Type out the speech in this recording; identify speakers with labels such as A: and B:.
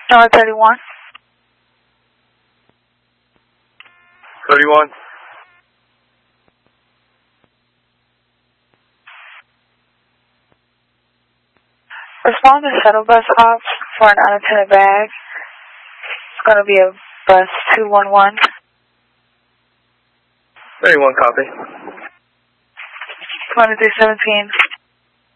A: Number 31.
B: 31.
A: Respond to shuttle bus hops for an unattended bag. It's going to be a bus 211.
B: 31, copy.
A: 2317.